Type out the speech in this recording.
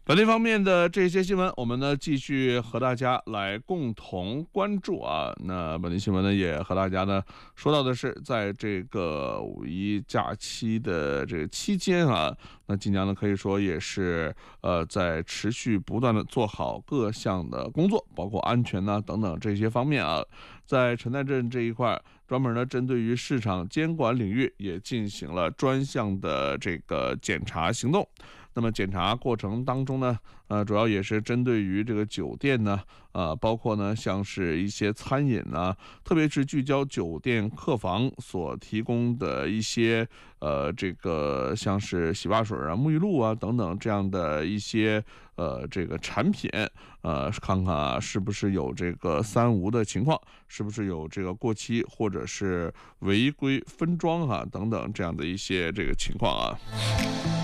本地方面的这些新闻，我们呢继续和大家来共同关注啊。那本地新闻呢也和大家呢说到的是，在这个五一假期的这个期间啊，那晋江呢可以说也是在持续不断的做好各项的工作，包括安全呐、等等这些方面啊。在陈代镇这一块，专门呢针对于市场监管领域也进行了专项的这个检查行动。那么检查过程当中呢，主要也是针对于这个酒店呢，包括呢像是一些餐饮呢，特别是聚焦酒店客房所提供的一些这个像是洗发水啊、沐浴露啊等等这样的一些这个产品，看看啊是不是有这个三无的情况，是不是有这个过期或者是违规分装啊等等这样的一些这个情况啊。